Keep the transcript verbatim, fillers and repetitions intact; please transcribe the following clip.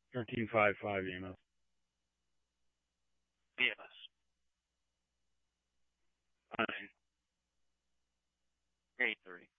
thirteen five five E M S. B M S. Fine. eight three.